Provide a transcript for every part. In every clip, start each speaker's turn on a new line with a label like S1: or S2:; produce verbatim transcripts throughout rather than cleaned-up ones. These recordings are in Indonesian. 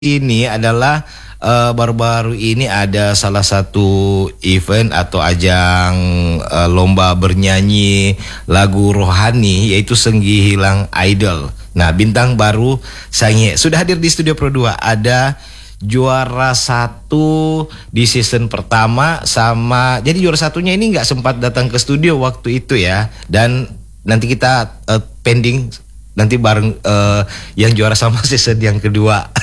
S1: Ini adalah uh, baru-baru ini ada salah satu event atau ajang uh, lomba bernyanyi lagu rohani, yaitu Senggi Hilang Idol. Nah, bintang baru Sangie sudah hadir di Studio Pro dua. Ada juara satu di season pertama sama, jadi juara satunya ini nggak sempat datang ke studio waktu itu ya. Dan nanti kita uh, pending nanti bareng uh, yang juara sama season yang kedua.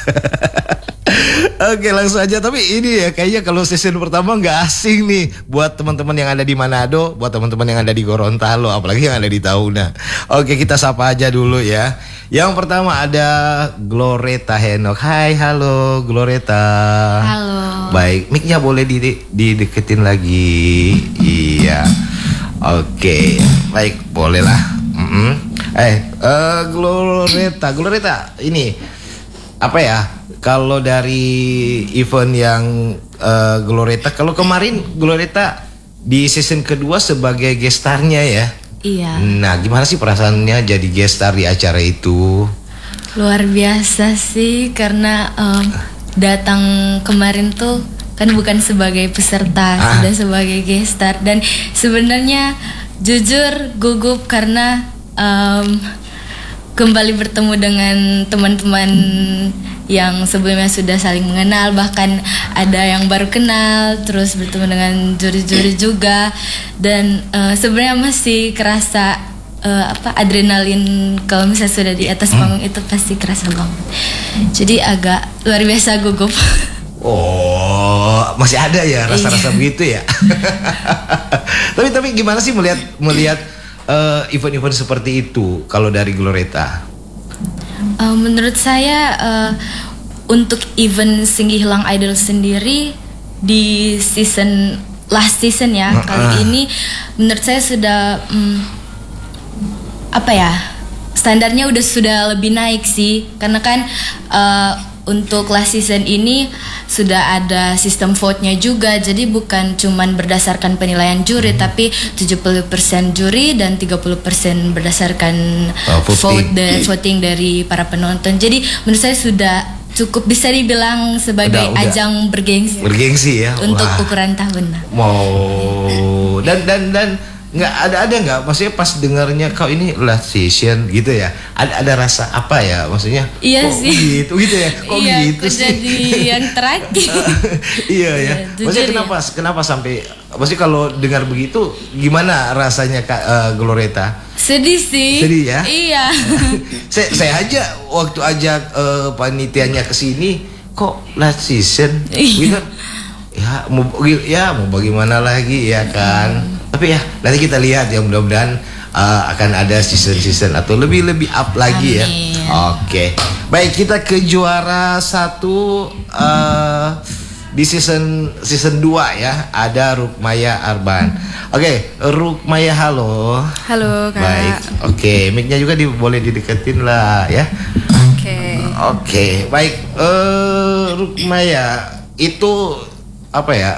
S1: Oke, langsung aja. Tapi ini ya, kayaknya kalau season pertama nggak asing nih buat teman-teman yang ada di Manado, buat teman-teman yang ada di Gorontalo, apalagi yang ada di Tahuna. Oke, kita sapa aja dulu ya. Yang pertama ada Gloreta Henok. Hai, halo Gloreta.
S2: Halo.
S1: Baik, mic-nya boleh di dideketin lagi. Iya. Oke, baik, boleh lah. Mm-hmm. Eh, uh, Gloreta, Gloreta, ini apa ya? Kalau dari event yang uh, Gloreta, kalau kemarin Gloreta di season kedua sebagai gestarnya ya.
S2: Iya.
S1: Nah, gimana sih perasaannya jadi gestar di acara itu?
S2: Luar biasa sih, karena um, datang kemarin tuh kan bukan sebagai peserta, ah. sudah sebagai gestar. Dan sebenarnya jujur gugup karena um, kembali bertemu dengan teman-teman yang sebelumnya sudah saling mengenal, bahkan ada yang baru kenal, terus bertemu dengan juri-juri juga. Dan uh, sebenarnya masih kerasa uh, apa adrenalin kalau misalnya sudah di atas panggung itu pasti kerasa banget. Jadi agak luar biasa gugup.
S1: Oh, masih ada ya rasa-rasa begitu ya. Tapi tapi gimana sih melihat melihat uh, event-event seperti itu kalau dari Gloreta?
S2: Uh, menurut saya uh, untuk event Senggi Hilang Idol sendiri di season last season ya, uh, kali uh. ini menurut saya sudah um, apa ya, standarnya udah sudah lebih naik sih, karena kan uh, untuk last season ini sudah ada sistem vote-nya juga. Jadi bukan cuman berdasarkan penilaian juri, hmm. tapi tujuh puluh persen juri dan tiga puluh persen berdasarkan oh, vote de, voting dari para penonton. Jadi menurut saya sudah cukup bisa dibilang sebagai udah, udah. ajang bergengsi.
S1: Bergengsi ya.
S2: Untuk
S1: Wah.
S2: ukuran tahun.
S1: Mau dan dan dan nggak ada ada nggak, maksudnya pas dengarnya kau ini last season gitu ya, ada ada rasa apa ya, maksudnya
S2: iya
S1: kok
S2: sih
S1: gitu gitu ya, kok
S2: iya,
S1: gitu sih
S2: jadi yang terakhir.
S1: Iya ya, maksudnya kenapa
S2: ya.
S1: kenapa sampai, maksudnya kalau dengar begitu gimana rasanya Kak uh, Gloreta?
S2: Sedih sih.
S1: Sedih ya.
S2: Iya.
S1: saya saya aja waktu ajak uh, panitianya ke sini kok last season gitu. Ya mau ya mau bagaimana lagi ya kan. Hmm. Tapi ya nanti kita lihat ya, mudah-mudahan uh, akan ada season-season atau lebih-lebih up lagi. Amin. Ya. Oke. Baik, kita ke juara satu uh, di season season dua ya. Ada Rukmaya Arban. Oke, Rukmaya, halo.
S3: Halo Kak.
S1: Baik. Oke, mic-nya juga di, boleh dideketin lah ya.
S3: Oke.
S1: Oke, baik. Uh, Rukmaya itu apa ya?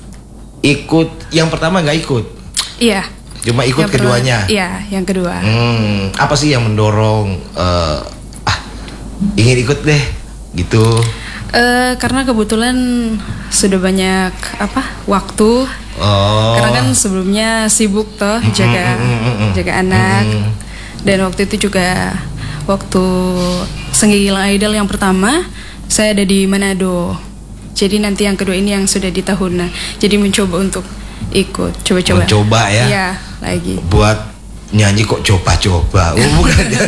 S1: Ikut yang pertama nggak ikut?
S3: Iya.
S1: Cuma ikut
S3: yang
S1: keduanya.
S3: Pertama, iya, yang kedua.
S1: Hmm, apa sih yang mendorong uh, ah ingin ikut deh gitu?
S3: Uh, karena kebetulan sudah banyak apa waktu.
S1: Oh.
S3: Karena kan sebelumnya sibuk toh mm-hmm, jaga mm-hmm, jaga anak. Mm-hmm. Dan waktu itu juga waktu Senggi Hilang Idol yang pertama saya ada di Manado. Jadi nanti yang kedua ini yang sudah di Tahuna. Jadi mencoba untuk ikut, coba-coba.
S1: Mencoba ya?
S3: Iya, lagi.
S1: Buat nyanyi kok coba-coba. Oh, bukan ya.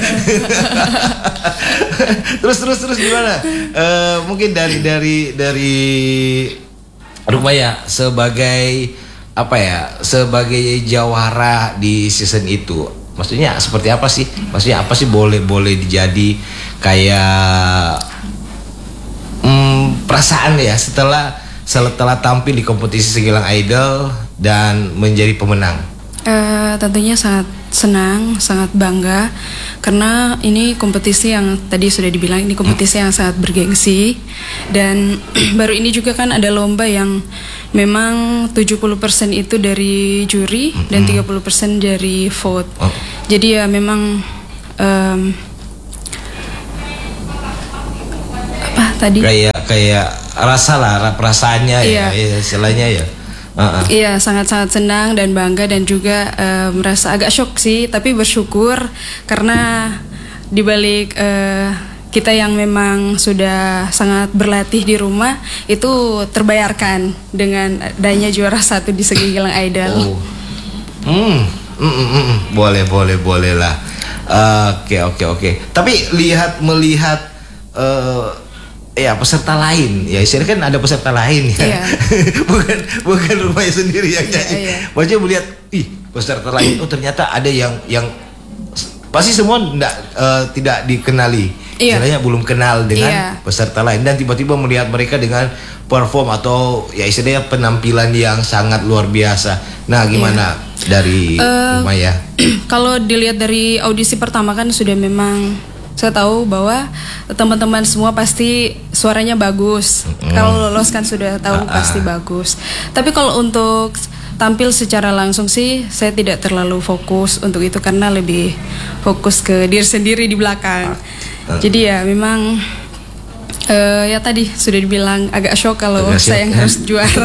S1: terus terus terus gimana? Uh, mungkin dari dari dari Rukmaya sebagai apa ya? Sebagai jawara di season itu. Maksudnya seperti apa sih? Maksudnya apa sih boleh boleh dijadi kayak hmm, perasaan ya setelah setelah tampil di kompetisi Senggi Hilang Idol dan menjadi pemenang?
S3: Uh, tentunya sangat senang, sangat bangga karena ini kompetisi yang tadi sudah dibilang ini kompetisi yang sangat bergengsi. Dan baru ini juga kan ada lomba yang memang tujuh puluh persen itu dari juri mm-hmm. dan tiga puluh persen dari vote. Oh. Jadi ya memang um, tadi.
S1: Kayak kayak rasa lah, perasaannya
S3: Iya.
S1: ya, ya istilahnya ya. Uh-uh.
S3: Iya, sangat-sangat senang dan bangga dan juga eh, merasa agak shock sih, tapi bersyukur karena dibalik eh, kita yang memang sudah sangat berlatih di rumah itu terbayarkan dengan adanya juara satu di Segi Gilang Idol.
S1: Oh. Hmm, mm, mm, mm. boleh boleh boleh lah. Oke oke oke. Tapi lihat melihat uh, ya peserta lain, ya istilahnya kan ada peserta lain ya,
S3: Iya.
S1: bukan bukan rumahnya sendiri yang nyanyi.
S3: Iya, iya.
S1: Maksudnya melihat, ih peserta lain, oh ternyata ada yang yang pasti semua enggak, uh, tidak dikenali,
S3: Iya.
S1: istilahnya belum kenal dengan
S3: Iya.
S1: peserta lain dan tiba-tiba melihat mereka dengan perform atau ya istilahnya penampilan yang sangat luar biasa. Nah gimana dari
S3: Eh,
S1: Maya?
S3: Kalau dilihat dari audisi pertama kan sudah memang saya tahu bahwa teman-teman semua pasti suaranya bagus. Kalau lolos kan sudah tahu pasti bagus. Tapi kalau untuk tampil secara langsung sih saya tidak terlalu fokus untuk itu karena lebih fokus ke diri sendiri di belakang. Jadi ya memang eh, ya tadi sudah dibilang agak shock kalau
S1: Agak shock,
S3: saya yang
S1: ya.
S3: harus juara.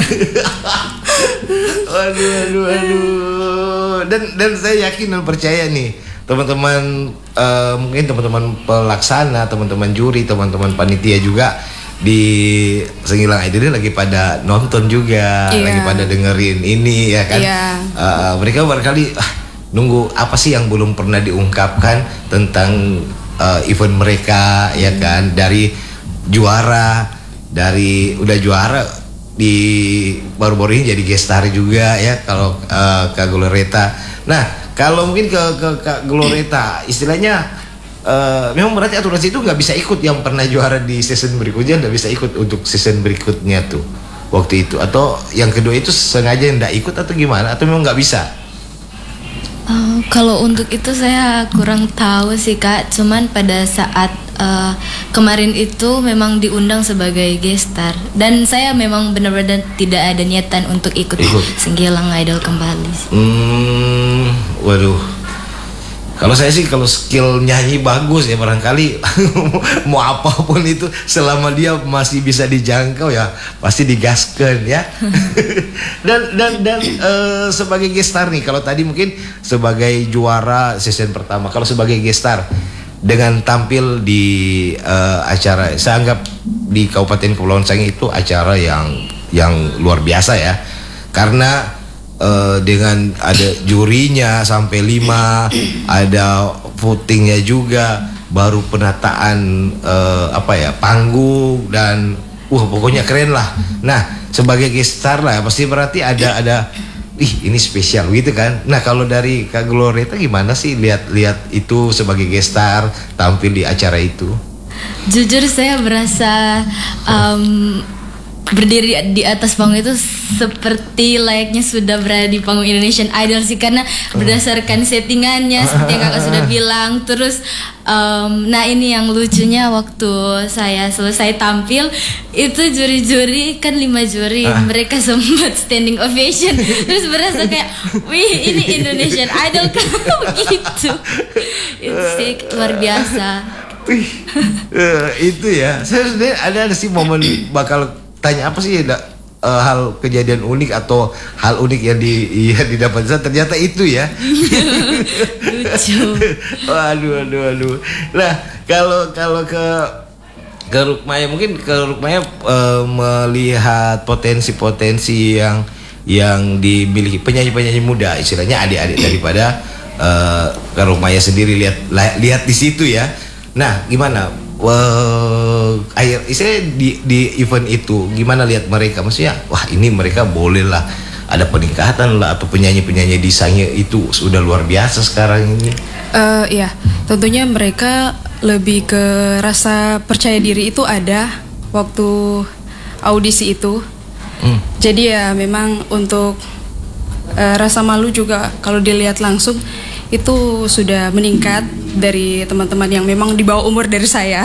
S1: Waduh, aduh, aduh. Dan dan saya yakin dan percaya nih teman-teman, eh, mungkin teman-teman pelaksana, teman-teman juri, teman-teman panitia juga di Senggilang Idol ini lagi pada nonton juga,
S3: Iya.
S1: lagi pada dengerin ini ya kan.
S3: Iya.
S1: Eh, mereka barangkali ah, nunggu apa sih yang belum pernah diungkapkan tentang eh, event mereka ya kan, dari juara, dari udah juara di baru-baru ini jadi guest star juga ya kalau uh, Kak Gloreta. Nah kalau mungkin ke ke Kak Gloreta istilahnya uh, memang berarti aturan itu nggak bisa ikut yang pernah juara di season berikutnya, nggak bisa ikut untuk season berikutnya tuh waktu itu, atau yang kedua itu sengaja nggak ikut atau gimana, atau memang nggak bisa?
S2: Uh, kalau untuk itu saya kurang tahu sih Kak. Cuman pada saat uh, kemarin itu memang diundang sebagai guest star dan saya memang benar-benar tidak ada niatan untuk ikut,
S1: Ikut.
S2: Senggilang Idol kembali.
S1: Hmm, waduh. Kalau saya sih kalau skill nyanyi bagus ya barangkali mau apapun itu selama dia masih bisa dijangkau ya pasti digaskan ya. dan dan dan eh, sebagai guest star nih, kalau tadi mungkin sebagai juara season pertama, kalau sebagai guest star dengan tampil di eh, acara, saya anggap di Kabupaten Kepulauan Sangihe itu acara yang yang luar biasa ya, karena Uh, dengan ada jurinya sampai lima, ada votingnya juga, baru penataan uh, apa ya panggung dan wah pokoknya keren lah. Nah sebagai guest star lah pasti berarti ada ada ih ini spesial gitu kan. Nah kalau dari Kak Gloreta gimana sih lihat-lihat itu sebagai guest star tampil di acara itu?
S2: Jujur saya berasa um, berdiri di atas panggung itu seperti layaknya sudah berada di panggung Indonesian Idol sih, karena berdasarkan settingannya seperti yang kakak sudah bilang. Terus um, nah ini yang lucunya, waktu saya selesai tampil itu juri-juri kan lima juri, mereka sempat standing ovation. Terus berasa kayak wih ini Indonesian Idol kan begitu. Itu sih luar biasa.
S1: Wih, uh, itu ya. Saya sebenarnya ada ada sih momen bakal tanya apa sih ada uh, hal kejadian unik atau hal unik yang di ya, didapat. Ternyata itu ya.
S2: Lucu.
S1: Waduh, aduh, aduh. Nah, kalau kalau ke ke Rukmaya, mungkin ke Rukmaya uh, melihat potensi-potensi yang yang dimiliki penyanyi-penyanyi muda, istilahnya adik-adik daripada uh, ke Rukmaya sendiri, lihat lihat di situ ya. Nah, gimana? Wah, akhir saya di di event itu gimana lihat mereka, maksudnya wah ini mereka boleh lah ada peningkatan lah, atau penyanyi-penyanyi di Sangihe itu sudah luar biasa sekarang ini.
S3: Eh ya, tentunya mereka lebih ke rasa percaya diri itu ada waktu audisi itu.
S1: Hmm.
S3: Jadi ya memang untuk eh, rasa malu juga kalau dilihat langsung itu sudah meningkat dari teman-teman yang memang di bawah umur dari saya.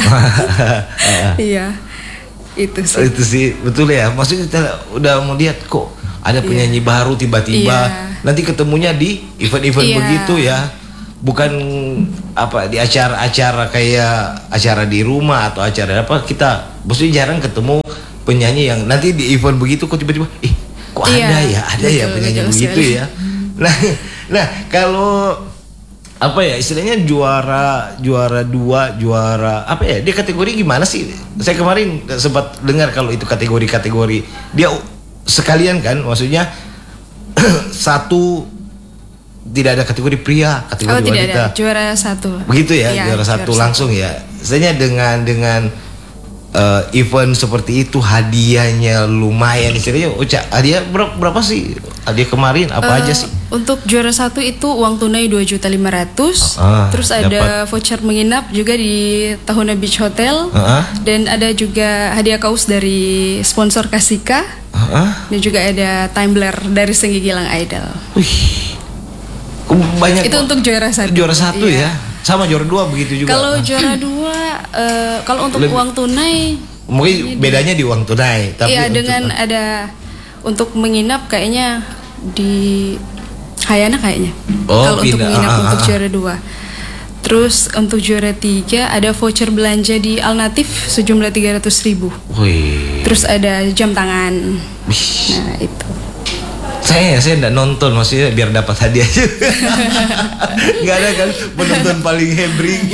S3: Iya, itu sih.
S1: Itu sih betul ya. Maksudnya kita udah mau lihat kok ada penyanyi
S3: Iya.
S1: baru tiba-tiba.
S3: Iya.
S1: Nanti ketemunya di event-event
S3: Iya.
S1: begitu ya. Bukan apa di acara-acara kayak acara di rumah atau acara apa kita maksudnya jarang ketemu penyanyi yang nanti di event begitu kok tiba-tiba ih kok
S3: Iya,
S1: ada ya ada
S3: betul,
S1: ya penyanyi
S3: betul
S1: begitu
S3: sekali.
S1: ya. Nah, nah kalau apa ya istilahnya juara juara dua juara apa ya dia kategori gimana sih? Saya kemarin sempat dengar kalau itu kategori-kategori dia sekalian kan maksudnya satu tidak ada kategori pria, kategori
S3: Oh, tidak
S1: wanita.
S3: ada. Juara satu.
S1: Begitu ya,
S3: Iya,
S1: juara satu
S3: juara
S1: langsung ya. Sebenarnya dengan dengan uh, event seperti itu hadiahnya lumayan istilahnya. Uca, hadiah berapa, berapa sih? Hadiah kemarin apa
S3: Eh,
S1: aja sih?
S3: Untuk juara satu itu uang tunai dua juta lima ratus.
S1: Ah,
S3: Terus
S1: dapat.
S3: ada voucher menginap juga di Tahuna Beach Hotel.
S1: Ah.
S3: Dan ada juga hadiah kaos dari sponsor Kasika.
S1: Heeh.
S3: Dan juga ada tumbler dari Senggi Gilang Idol.
S1: Wih. Kok banyak
S3: Itu untuk juara satu.
S1: juara satu
S3: Iya.
S1: ya. Sama juara dua begitu juga.
S3: Kalau
S1: Ah.
S3: juara dua, eh, kalau untuk
S1: Lebih-
S3: uang tunai,
S1: mungkin bedanya di uang tunai, tapi
S3: iya
S1: untuk-
S3: dengan ada untuk menginap kayaknya di Hayana kayaknya.
S1: Oh,
S3: Kalau untuk
S1: pindah.
S3: menginap
S1: Ah, ah,
S3: untuk
S1: ah.
S3: juara dua. Terus untuk juara tiga ada voucher belanja di Alnatif sejumlah tiga ratus ribu.
S1: Wih.
S3: Terus ada jam tangan.
S1: Wih.
S3: Nah itu.
S1: Saya saya enggak nonton maksudnya biar dapat hadiah juga. Enggak ada kan penonton paling hebring.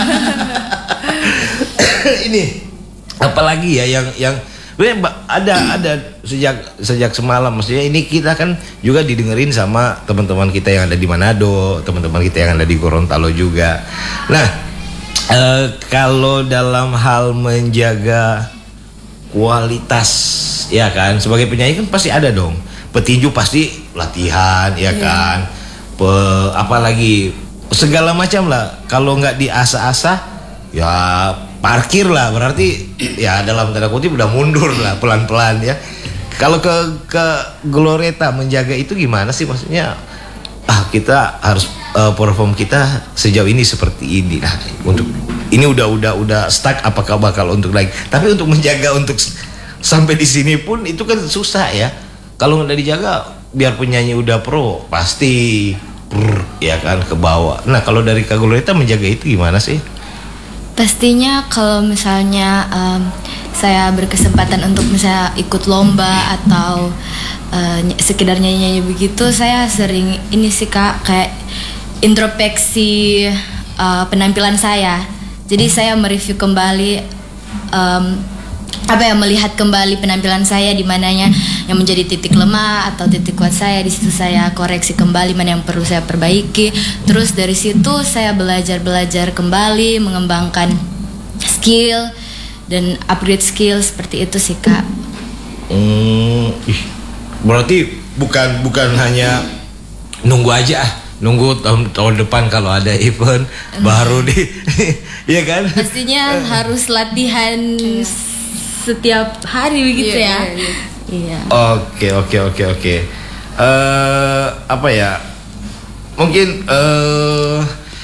S1: Ini apalagi ya yang yang sebenarnya ba- ada ada sejak sejak semalam maksudnya ini kita kan juga didengerin sama teman-teman kita yang ada di Manado, teman-teman kita yang ada di Gorontalo juga. Nah, eh, kalau dalam hal menjaga kualitas ya kan sebagai penyanyi kan pasti ada dong petinju pasti latihan ya kan Pe, apalagi segala macam lah kalau nggak diasah-asah ya parkir lah berarti ya dalam tanda kutip udah mundur lah pelan-pelan ya kalau ke ke Glorieta menjaga itu gimana sih maksudnya ah kita harus uh, perform kita sejauh ini seperti ini nah untuk ini udah udah udah stuck apakah bakal untuk lagi tapi untuk menjaga untuk s- sampai di sini pun itu kan susah ya kalau nggak dijaga biar penyanyi udah pro pasti brr, ya kan ke bawah nah kalau dari Kak Glorieta menjaga itu gimana sih?
S2: Pastinya kalau misalnya em, saya berkesempatan untuk misalnya ikut lomba atau eh, ny- sekedar nyanyi-nyanyi begitu, saya sering ini sih Kak kayak introspeksi eh, penampilan saya. Jadi saya mereview kembali em, apa ya melihat kembali penampilan saya di mananya yang menjadi titik lemah atau titik kuat saya di situ saya koreksi kembali mana yang perlu saya perbaiki terus dari situ saya belajar belajar kembali mengembangkan skill dan upgrade skill seperti itu sih Kak.
S1: Hmm, ih, berarti bukan bukan hanya nunggu aja ah, nunggu tahun tahun depan kalau ada event baru di ya kan
S2: Pastinya harus latihan setiap hari begitu
S3: Iya,
S2: ya.
S3: iya, iya.
S2: Iya.
S1: Oke oke oke oke. Eh apa ya? Mungkin eh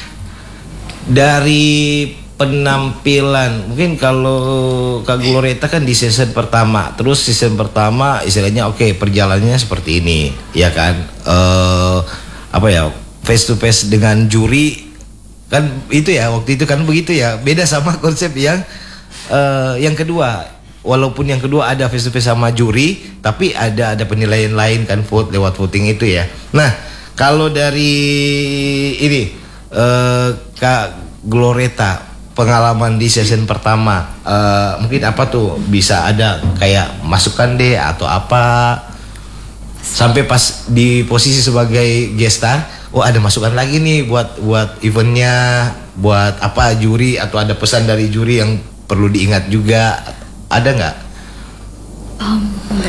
S1: dari penampilan, mungkin kalau Kak Glorieta kan di season pertama, terus season pertama istilahnya oke perjalanannya seperti ini, ya kan? Eh apa ya? Face to face dengan juri kan itu ya waktu itu kan begitu ya. Beda sama konsep yang eh yang kedua. Walaupun yang kedua ada face to face sama juri, tapi ada ada penilaian lain kan vote lewat voting itu ya. Nah, kalau dari ini eh, Kak Glorieta pengalaman di season pertama eh, mungkin apa tuh bisa ada kayak masukan deh atau apa sampai pas di posisi sebagai guest star, oh ada masukan lagi nih buat buat eventnya, buat apa juri atau ada pesan dari juri yang perlu diingat juga. Ada nggak?
S2: Um,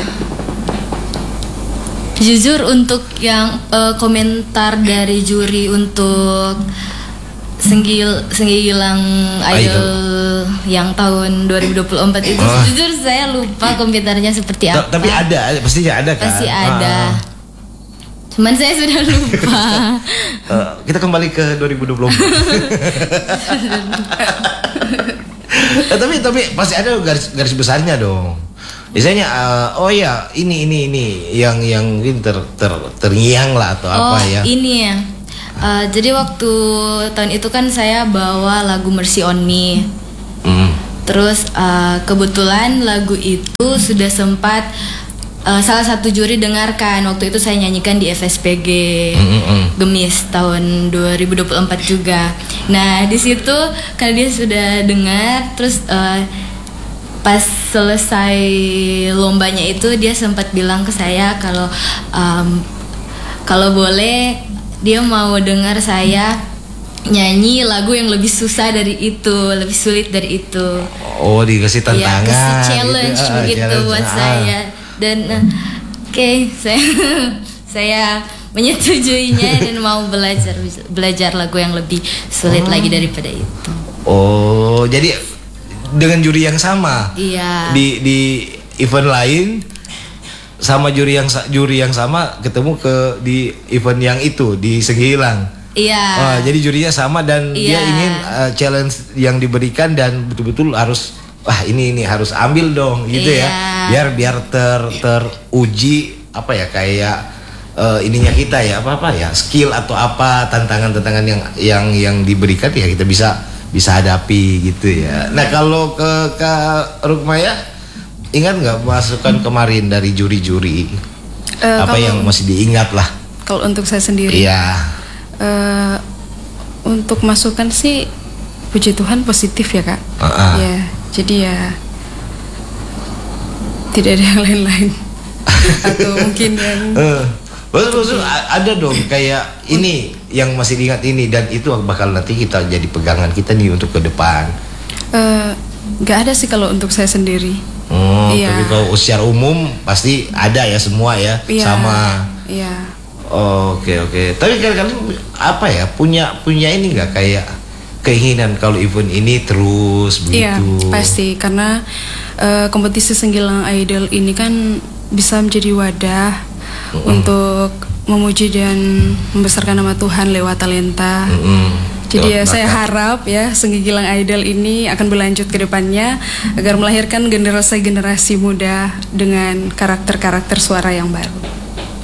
S2: jujur untuk yang eh, komentar dari juri untuk Senggil Senggilang Idol yang tahun dua ribu dua puluh empat itu
S1: Oh.
S2: jujur saya lupa komentarnya seperti
S1: Ta-
S2: apa.
S1: Tapi ada, pastinya ada kan?
S2: Pasti ada.
S1: Ah.
S2: Cuman saya sudah lupa.
S1: Eh, kita kembali ke dua ribu dua puluh empat. Eh, tapi tapi pasti ada garis garis besarnya dong. Biasanya eh, oh ya ini ini ini yang yang ini ter, ter terngiang lah atau
S2: Oh
S1: apa ya?
S2: ini ya. Uh, jadi waktu tahun itu kan saya bawa lagu Mercy on Me.
S1: Mm.
S2: Terus uh, kebetulan lagu itu sudah sempat uh, salah satu juri dengarkan. Waktu itu saya nyanyikan di F S P G mm-hmm. Gemis tahun dua ribu dua puluh empat juga. Nah di situ karena dia sudah dengar, terus uh, pas selesai lombanya itu dia sempat bilang ke saya kalau um, kalau boleh dia mau dengar saya nyanyi lagu yang lebih susah dari itu, lebih sulit dari itu.
S1: Oh, dikasih tantangan.
S2: Ya, kasih challenge
S1: gitu, ah,
S2: begitu
S1: challenge.
S2: buat
S1: ah.
S2: saya. Dan uh, oke, okay, saya saya menyetujuinya dan mau belajar belajar lagu yang lebih sulit oh. lagi daripada itu.
S1: Oh, jadi dengan juri yang sama.
S2: Iya.
S1: Di di event lain sama juri yang juri yang sama ketemu ke di event yang itu di Senggihilang.
S2: Iya.
S1: Oh, jadi jurinya sama dan
S2: iya.
S1: dia ingin uh, challenge yang diberikan dan betul-betul harus wah ini ini harus ambil dong gitu
S2: iya.
S1: ya. Biar biar ter teruji apa ya kayak uh, ininya kita ya apa-apa ya skill atau apa tantangan-tantangan yang yang yang diberikan ya kita bisa bisa hadapi gitu ya. Nah, kalau ke Kak Rukmaya ingat nggak masukan kemarin dari juri-juri? Uh, apa yang masih diingat lah?
S3: Kalau untuk saya sendiri.
S1: Iya.
S3: Uh, untuk masukan sih puji Tuhan positif ya kak.
S1: Uh-uh.
S3: Ya jadi ya tidak ada yang lain-lain atau mungkin yang
S1: uh, betul-betul ada dong kayak ini yang masih diingat ini dan itu bakal nanti kita jadi pegangan kita nih untuk ke depan. uh,
S3: Gak ada sih kalau untuk saya sendiri.
S1: Oh, iya. Tapi kalau secara umum pasti ada ya semua ya, iya, sama.
S3: Iya.
S1: Oke oke. Tapi kalian apa ya punya punya ini nggak kayak keinginan kalau event ini terus begitu?
S3: Iya pasti karena uh, kompetisi Senggihilang Idol ini kan bisa menjadi wadah mm-hmm. untuk memuji dan membesarkan nama Tuhan lewat talenta. Mm-hmm. Jadi ya saya harap ya Senggihilang Idol ini akan berlanjut ke depannya agar melahirkan generasi-generasi muda dengan karakter-karakter suara yang baru.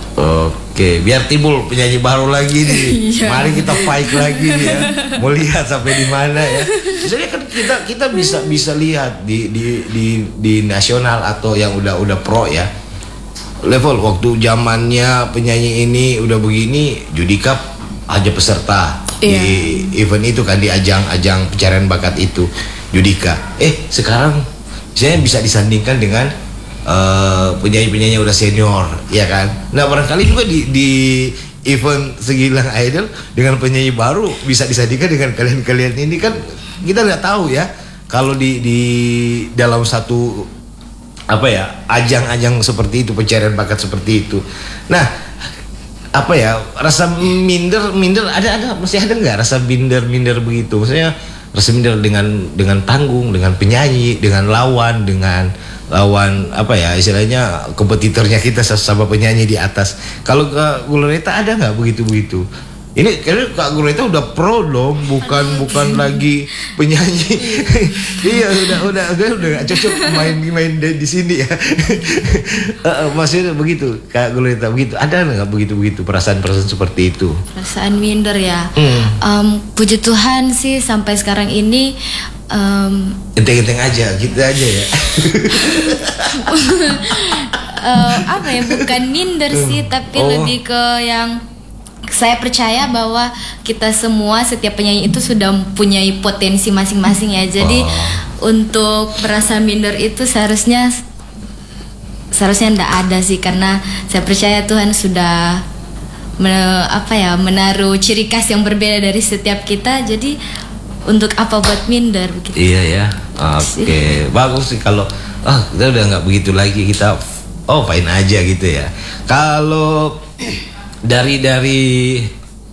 S1: Oke, biar timbul penyanyi baru lagi nih. Iya. Mari kita fight lagi nih ya. Mau lihat sampai di mana ya. Misalnya kan kita kita bisa bisa lihat di di di di nasional atau yang udah udah pro ya. Level waktu zamannya penyanyi ini udah begini, Judika aja peserta iya. di event itu kan di ajang-ajang pencarian bakat itu Judika. Eh, sekarang saya bisa disandingkan dengan Uh, penyanyi-penyanyi udah senior, ya kan? Nah barangkali juga di, di event Senggihilang Idol dengan penyanyi baru bisa disandingkan dengan kalian-kalian ini kan kita nggak tahu ya kalau di di dalam satu apa ya ajang-ajang seperti itu pencarian bakat seperti itu. Nah apa ya rasa minder minder ada ada masih ada nggak rasa minder minder begitu? Maksudnya rasa minder dengan dengan panggung, dengan penyanyi, dengan lawan, dengan lawan apa ya istilahnya kompetitornya kita sama penyanyi di atas. Kalau Kak Glorieta ada nggak begitu begitu? Ini karena Kak Glorieta udah pro dong, bukan bukan lagi penyanyi. Iya udah udah udah udah gak cocok main-main di, di sini ya. uh, maksudnya begitu Kak Glorieta begitu. Ada nggak begitu begitu perasaan-perasaan seperti itu?
S2: Perasaan minder ya.
S1: Hmm.
S2: Um, puji Tuhan sih sampai sekarang ini. Um,
S1: Enteng-enteng aja, gitu aja ya.
S2: uh, apa ya, bukan minder sih, tapi
S1: oh.
S2: lebih ke yang saya percaya bahwa kita semua setiap penyanyi itu sudah mempunyai potensi masing-masing ya. Jadi oh. untuk merasa minder itu seharusnya seharusnya tidak ada sih, karena saya percaya Tuhan sudah me, apa ya menaruh ciri khas yang berbeda dari setiap kita. Jadi untuk apa buat minder begitu?
S1: Iya ya, oke, okay. Bagus sih kalau oh kita udah nggak begitu lagi, kita oh fine aja gitu ya. Kalau dari dari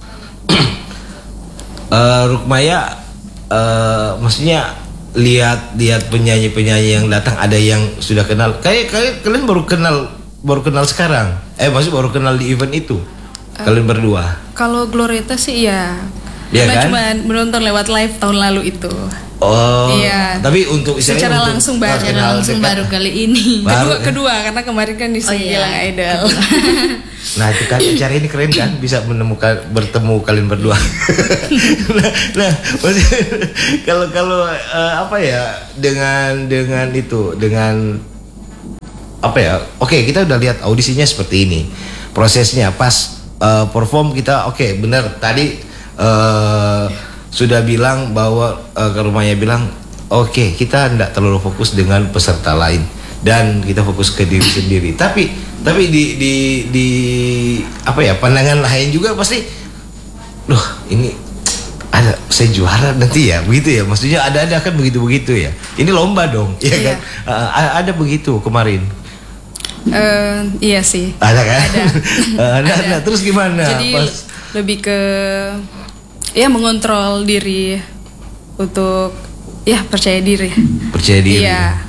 S1: uh, Rukmaya, uh, maksudnya lihat lihat penyanyi penyanyi yang datang ada yang sudah kenal, kayak kayak kalian baru kenal baru kenal sekarang, eh maksud baru kenal di event itu, uh, kalian berdua.
S3: Kalau Glorieta sih ya.
S1: Iya
S3: Karena
S1: kan?
S3: cuma menonton lewat live tahun lalu itu.
S1: Oh,
S3: Iya.
S1: tapi untuk istilahnya
S3: Secara
S1: untuk
S3: langsung baru.
S2: Secara
S1: kenal
S2: langsung
S1: dekat.
S2: baru kali ini.
S1: Baru,
S3: Kedua,
S1: ya?
S3: kedua karena kemarin kan di
S2: Oh, iya.
S3: Singgilang Idol.
S1: Nah itu kan acara ini keren kan, bisa menemukan bertemu kalian berdua. nah, nah maksudnya kalau kalau eh, apa ya dengan dengan itu dengan apa ya? Oke, kita udah lihat audisinya seperti ini, prosesnya pas eh, perform kita oke bener tadi eh, sudah bilang bahwa eh, ke rumahnya bilang oke kita tidak terlalu fokus dengan peserta lain dan kita fokus ke diri sendiri. Tapi tapi di di di apa ya pandangan lain juga pasti, loh ini ada saya juara nanti ya begitu ya. Maksudnya ada ada kan begitu begitu ya. Ini lomba dong, ya
S3: Iya.
S1: kan? Uh, ada begitu kemarin.
S3: Eh, iya sih.
S1: Ada kan?
S3: Ada.
S1: Uh, ada, ada. Terus gimana?
S3: Jadi
S1: Pas
S3: lebih ke ya mengontrol diri untuk ya percaya diri.
S1: percaya diri.
S3: Iya.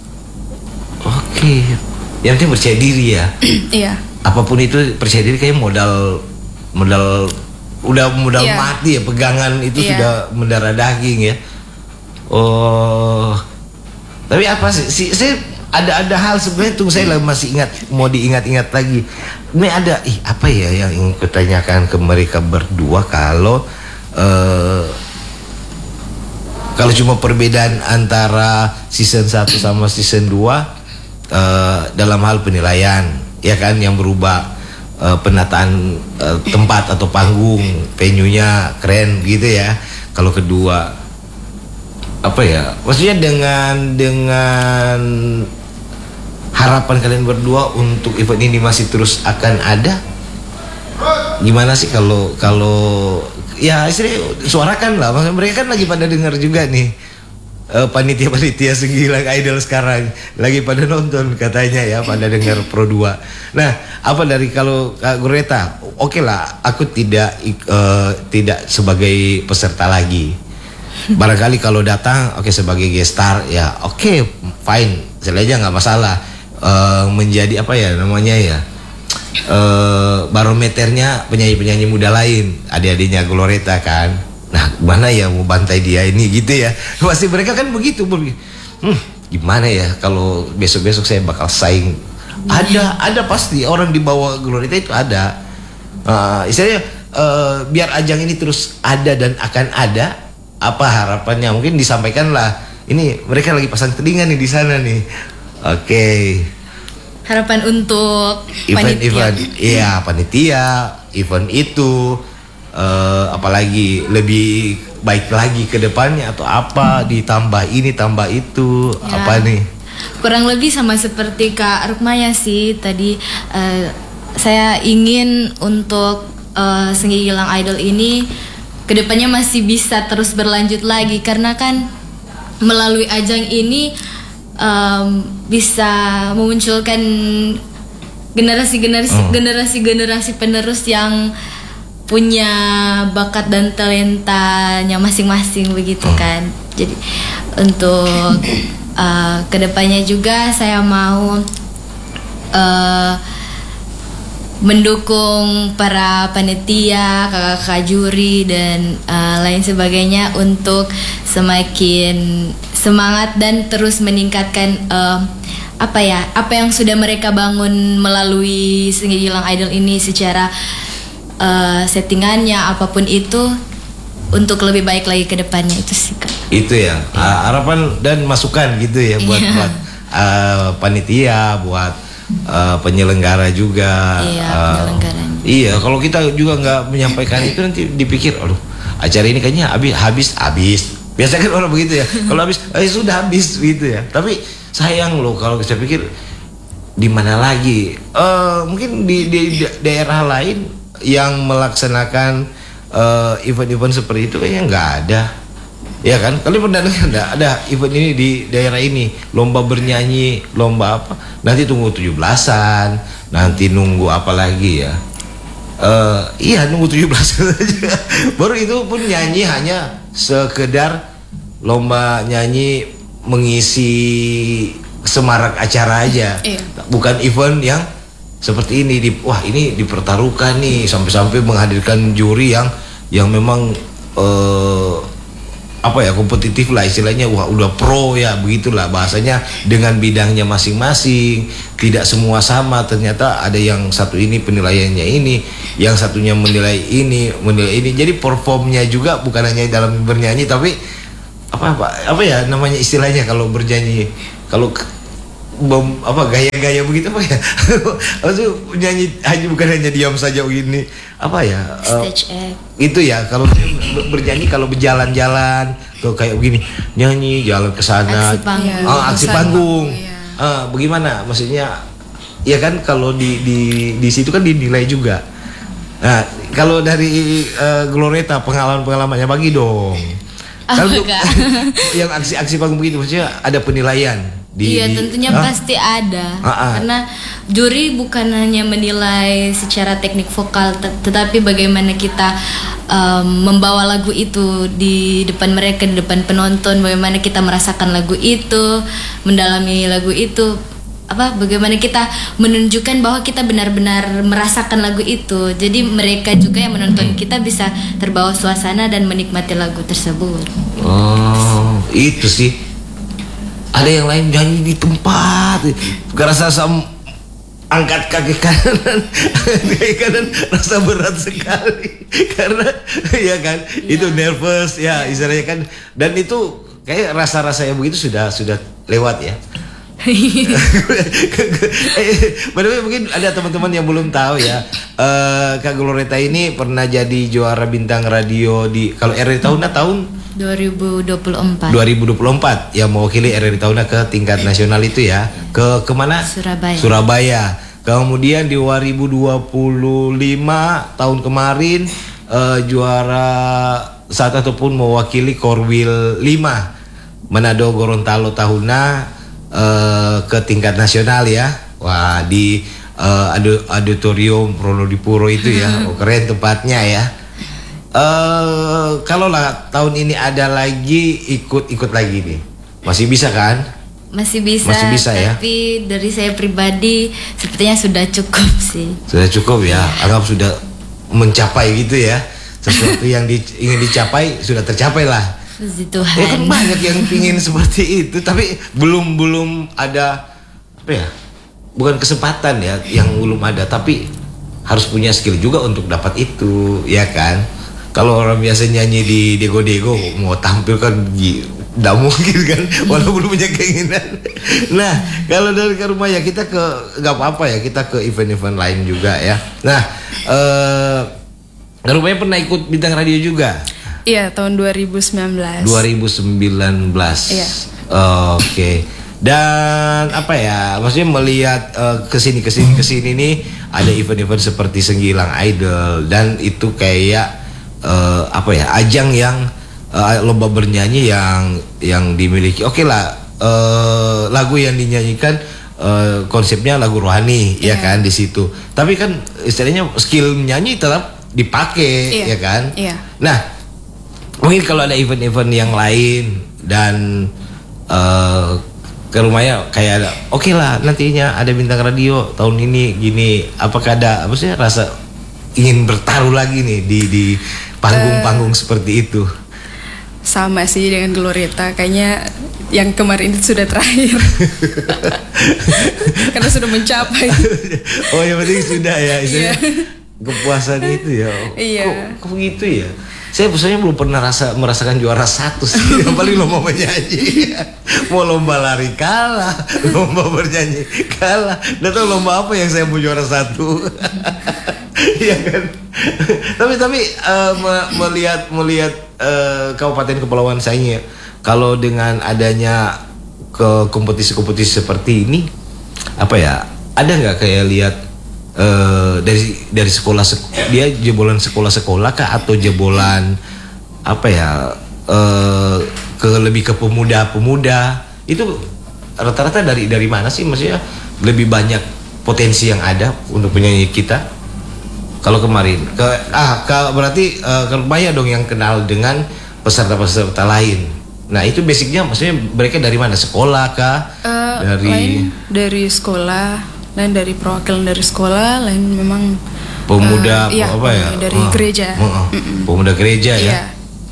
S1: Oke. Yang penting percaya diri ya.
S3: Iya.
S1: Apapun itu percaya diri kayak modal modal udah modal
S3: Iya.
S1: mati ya, pegangan itu
S3: Iya.
S1: sudah mendarah daging ya. Oh. Tapi apa sih? Si, saya ada ada hal sebenarnya tuh saya masih ingat, mau diingat-ingat lagi. Ini ada ih apa ya yang ingin kutanyakan ke mereka berdua kalau eh kalau cuma perbedaan antara season satu sama season dua eh, dalam hal penilaian ya kan yang berubah, eh, penataan eh, tempat atau panggung, venue-nya keren gitu ya. Kalau kedua apa ya? Maksudnya dengan dengan harapan kalian berdua untuk event ini masih terus akan ada? Gimana sih kalau kalau ya istilahnya suarakan lah, maksudnya mereka kan lagi pada dengar juga nih, uh, panitia-panitia Senggilang Idol sekarang lagi pada nonton katanya ya, pada dengar Pro dua. Nah apa dari kalau Kak Greta, oke okay lah aku tidak uh, tidak sebagai peserta lagi, barangkali kalau datang oke okay, sebagai guest star ya oke okay, fine, saya aja nggak masalah. Uh, menjadi apa ya namanya ya, uh, barometernya penyanyi-penyanyi muda lain, adik-adiknya Gloreta kan. Nah gimana ya mau bantai dia ini gitu ya, pasti mereka kan begitu. Hmm, gimana ya kalau besok-besok saya bakal saing. Ada ada pasti orang di bawah Gloreta itu ada. Uh, istilahnya uh, biar ajang ini terus ada dan akan ada, apa harapannya mungkin disampaikan lah. Ini mereka lagi pasang telinga nih di sana nih. Oke. Okay.
S2: Harapan untuk
S1: Event-event, iya panitia, event itu, uh, apalagi lebih baik lagi ke depannya atau apa, ditambah ini tambah itu,
S2: Ya.
S1: apa nih?
S2: Kurang lebih sama seperti Kak Rukmaya sih tadi. uh, Saya ingin untuk uh, Senggilang Idol ini kedepannya masih bisa terus berlanjut lagi, karena kan melalui ajang ini um, bisa memunculkan generasi-generasi
S1: Oh.
S2: generasi-generasi penerus yang punya bakat dan talentanya masing-masing begitu
S1: Oh.
S2: kan. Jadi untuk uh, kedepannya juga saya mau uh, mendukung para panitia, kakak-kakak juri dan uh, lain sebagainya untuk semakin semangat dan terus meningkatkan uh, apa ya apa yang sudah mereka bangun melalui Senggilang Idol ini secara uh, settingannya apapun itu untuk lebih baik lagi ke depannya, itu sih Kak.
S1: Itu ya, uh, harapan dan masukan gitu ya buat
S2: Iya.
S1: buat uh, panitia, buat uh, penyelenggara juga.
S2: Iya,
S1: Uh,
S2: penyelenggaranya.
S1: Iya, kalau kita juga nggak menyampaikan itu nanti dipikir, aduh acara ini kayaknya habis habis habis. Biasanya kan orang begitu ya. Kalau habis, eh sudah habis gitu ya. Tapi sayang loh kalau saya pikir di mana lagi? Uh, mungkin di, di, di daerah lain yang melaksanakan uh, event-event seperti itu kayaknya nggak ada. Ya kan? Kalian pernah dengar nggak ada event ini di daerah ini, lomba bernyanyi, lomba apa? Nanti tunggu tujuh belasan, nanti nunggu apa lagi ya? Uh, iya nunggu tujuh belasan aja. Baru itu pun nyanyi hanya sekedar lomba nyanyi mengisi semarak acara aja.
S3: Iya.
S1: Bukan event yang seperti ini di, wah ini dipertaruhkan nih sampai-sampai menghadirkan juri yang yang memang uh, apa ya kompetitif lah istilahnya, wah udah pro ya begitulah bahasanya, dengan bidangnya masing-masing, tidak semua sama, ternyata ada yang satu ini penilaiannya ini, yang satunya menilai ini menilai ini, jadi performnya juga bukan hanya dalam bernyanyi tapi apa apa apa ya namanya istilahnya kalau bernyanyi, kalau bom apa gaya-gaya begitu apa ya maksudnya nyanyi hanya bukan hanya diam saja begini apa ya
S2: stage uh, act
S1: itu ya, kalau bernyanyi kalau berjalan-jalan tuh kayak begini nyanyi jalan ke sana
S2: aksi panggung,
S1: oh, aksi panggung.
S3: Ya.
S1: Uh, bagaimana maksudnya ya kan kalau di di di situ kan dinilai juga. Nah kalau dari uh, Glorieta pengalaman-pengalamannya bagi dong. Kalau yang aksi-aksi panggung begitu maksudnya ada penilaian. Di,
S2: iya
S1: di,
S2: tentunya
S1: ah?
S2: pasti ada
S1: ah, ah.
S2: Karena juri bukan hanya menilai secara teknik vokal tet- tetapi bagaimana kita um, membawa lagu itu di depan mereka, di depan penonton, bagaimana kita merasakan lagu itu, mendalami lagu itu, apa bagaimana kita menunjukkan bahwa kita benar-benar merasakan lagu itu. Jadi mereka juga yang menonton kita bisa terbawa suasana dan menikmati lagu tersebut.
S1: Oh itu sih. Ada yang lain nyanyi di tempat, rasa sam angkat kaki kanan, kaki kanan rasa berat sekali karena ya kan ya. Itu nervous ya istilahnya kan, dan itu kayak rasa-rasa yang begitu sudah sudah lewat ya. By the way, mungkin ada teman-teman yang belum tahu ya, uh, Kak Glorieta ini pernah jadi juara bintang radio di kalau R R I Tahuna tahun
S2: dua ribu dua puluh empat
S1: dua ribu dua puluh empat yang mewakili R R I Tahuna ke tingkat nasional itu ya, ke kemana?
S2: Surabaya.
S1: Surabaya. Kemudian di dua ribu dua puluh lima tahun kemarin uh, juara satu ataupun mewakili Korwil lima Manado Gorontalo Tahuna uh, ke tingkat nasional ya. Wah di uh, auditorium Pronodipuro itu ya, oh, keren tempatnya ya. Uh, kalau lah tahun ini ada lagi ikut-ikut lagi nih, masih bisa kan?
S2: Masih bisa,
S1: masih bisa ya.
S2: Tapi dari saya pribadi sepertinya sudah cukup sih.
S1: Sudah cukup ya, anggap sudah mencapai gitu ya. Sesuatu yang di, ingin dicapai sudah tercapai lah.
S2: Puji Tuhan.
S1: Ya kan banyak yang ingin seperti itu, tapi belum belum ada apa ya? Bukan kesempatan ya, yang belum ada, tapi harus punya skill juga untuk dapat itu, ya kan? Kalau orang biasa nyanyi di dego-dego mau tampil kan tidak mungkin kan, walaupun punya keinginan. Nah kalau dari ke rumah ya kita ke nggak apa-apa ya, kita ke event-event lain juga ya. Nah eh, ke rumahnya pernah ikut bintang radio juga?
S3: Iya tahun dua ribu sembilan belas.
S1: dua ribu sembilan belas.
S3: Iya.
S1: Oke. Okay. Dan apa ya, maksudnya melihat uh, kesini kesini kesini nih ada event-event seperti Senggilang Idol, dan itu kayak Uh, apa ya ajang yang uh, lomba bernyanyi yang yang dimiliki. Oke okay lah, uh, lagu yang dinyanyikan uh, konsepnya lagu rohani yeah. ya kan di situ. Tapi kan istilahnya skill menyanyi tetap dipakai yeah. ya kan.
S3: Yeah.
S1: Nah mungkin kalau ada event-event yang lain dan uh, ke rumahnya kayak ada, oke okay lah nantinya ada bintang radio tahun ini gini, apakah ada apa sih rasa ingin bertaruh lagi nih di di panggung-panggung uh, seperti itu?
S3: Sama sih dengan Glorieta, kayaknya yang kemarin itu sudah terakhir. Karena sudah mencapai.
S1: Oh ya berarti sudah ya,
S3: yeah.
S1: kepuasan itu ya.
S3: Iya.
S1: Kok, kok begitu ya? Saya biasanya belum pernah rasa merasakan juara satu sih, paling lomba menyanyi. Mau lomba lari kalah, lomba bernyanyi kalah. Nggak tahu lomba apa yang saya mau juara satu. Iya kan. tapi tapi uh, me- melihat melihat uh, Kabupaten Kepulauan Sangihe, kalau dengan adanya ke kompetisi-kompetisi seperti ini, apa ya? Ada nggak kayak lihat uh, dari dari sekolah dia jebolan sekolah-sekolah kah atau jebolan apa ya? Uh, ke lebih ke pemuda-pemuda itu rata-rata dari dari mana sih? Maksudnya lebih banyak potensi yang ada untuk penyanyi kita. Kalau kemarin ke ah ke, berarti uh, ke rumahnya dong yang kenal dengan peserta-peserta lain. Nah itu basicnya maksudnya mereka dari mana, sekolah kah?
S3: Uh,
S1: dari
S3: lain dari sekolah, lain dari perwakilan dari sekolah, lain memang
S1: pemuda
S3: uh, iya,
S1: apa ya?
S3: dari
S1: oh,
S3: gereja.
S1: Oh, oh. Pemuda gereja ya.
S3: Iya.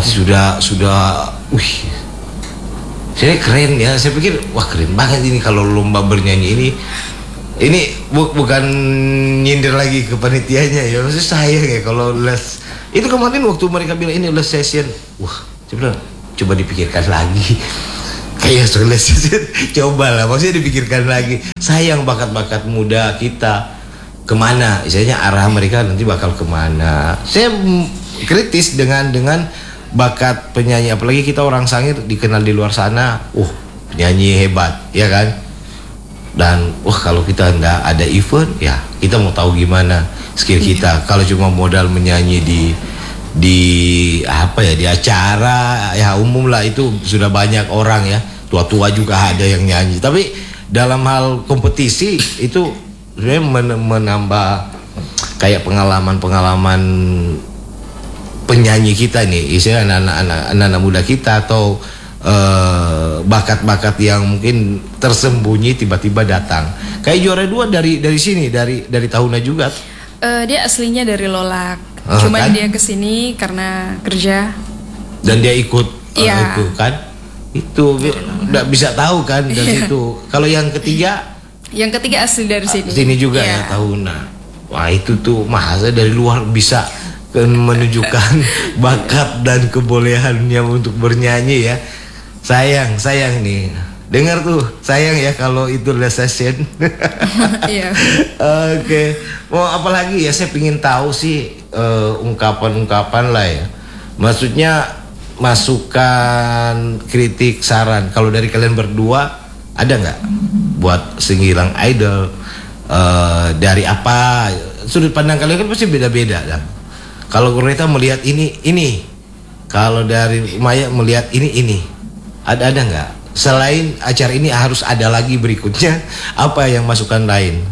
S1: berarti sudah sudah, wih, saya keren ya. Saya pikir wah keren banget ini kalau lomba bernyanyi ini. Ini bu, bukan nyindir lagi ke panitianya ya, maksudnya sayang ya kalau les. Itu kemarin waktu mereka bilang ini les session, wah, coba coba dipikirkan lagi. Kayak soal les session, coba lah, maksudnya dipikirkan lagi. Sayang bakat-bakat muda kita kemana, istilahnya arah mereka nanti bakal kemana. Saya kritis dengan dengan bakat penyanyi, apalagi kita orang Sangir dikenal di luar sana, uh penyanyi hebat, ya kan? Dan wah kalau kita nggak ada event ya kita mau tahu gimana skill kita. Kalau cuma modal menyanyi di di apa ya di acara ya umum lah, itu sudah banyak orang ya, tua-tua juga ada yang nyanyi. Tapi dalam hal kompetisi itu sebenarnya men- menambah kayak pengalaman-pengalaman penyanyi kita nih, istilahnya anak-anak anak-anak muda kita atau Uh, bakat-bakat yang mungkin tersembunyi tiba-tiba datang. Kayak juara dua dari dari sini, dari dari Tahuna juga.
S3: Uh, dia aslinya dari Lolak,
S1: uh,
S3: cuman
S1: kan?
S3: dia kesini karena kerja.
S1: Dan dia ikut,
S3: yeah.
S1: uh, ikut kan? Itu nggak bisa tahu kan dari situ. Kalau yang ketiga,
S3: yang ketiga asli dari sini.
S1: Uh, sini juga
S3: yeah.
S1: ya Tahuna. Wah itu tuh masa dari luar bisa menunjukkan bakat dan kebolehannya untuk bernyanyi ya. Sayang, sayang nih. Dengar tuh, sayang ya kalau itu les session.
S3: Iya.
S1: Oke. Mau apa lagi ya? Saya pingin tahu sih uh, ungkapan-ungkapan lah ya. Maksudnya masukan, kritik, saran. Kalau dari kalian berdua ada nggak buat Senghilang Idol? Uh, dari apa? Sudut pandang kalian kan pasti beda-beda kan. Kalau Reta melihat ini, ini. Kalau dari Maya melihat ini, ini. Ada ada nggak? Selain acara ini harus ada lagi berikutnya, apa yang masukan lain?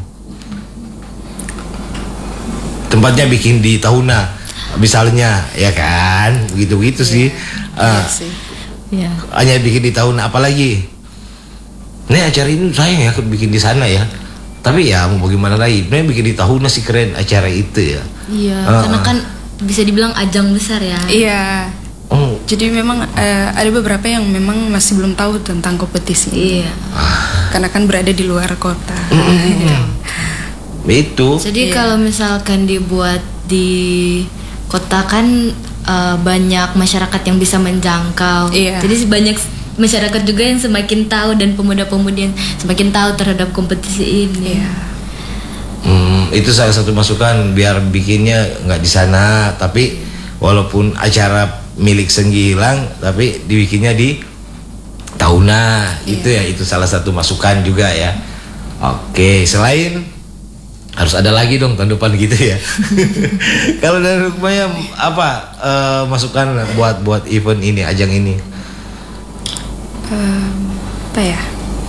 S1: Tempatnya bikin di Tahuna, misalnya, ya kan? Begitu-begitu yeah. sih. Uh,
S3: yeah, sih.
S2: Yeah.
S1: Hanya bikin di Tahuna, apalagi? Nih acara ini sayang ya bikin di sana ya. Tapi ya mau bagaimana lagi? Nih bikin di Tahuna sih keren acara itu ya.
S2: Iya,
S1: uh,
S2: karena kan bisa dibilang ajang besar ya.
S3: Iya.
S1: Oh.
S3: Jadi memang uh, ada beberapa yang memang masih belum tahu tentang kompetisi.
S2: Iya.
S3: Karena kan berada di luar kota.
S1: Mm-hmm. Itu.
S2: Jadi
S3: iya.
S2: kalau misalkan dibuat di kota kan uh, banyak masyarakat yang bisa menjangkau.
S3: Iya.
S2: Jadi banyak masyarakat juga yang semakin tahu dan pemuda-pemudi yang semakin tahu terhadap kompetisi ini.
S3: Iya.
S1: Hmm, itu salah satu masukan biar bikinnya nggak di sana, tapi walaupun acara milik Senghilang tapi dibikinnya di Tahuna. Yeah. Itu ya, itu salah satu masukan juga ya. Oke, selain harus ada lagi dong tahun depan gitu ya. Kalau dari Rukmaya apa uh, masukan buat buat event ini, ajang ini?
S3: Um, apa ya?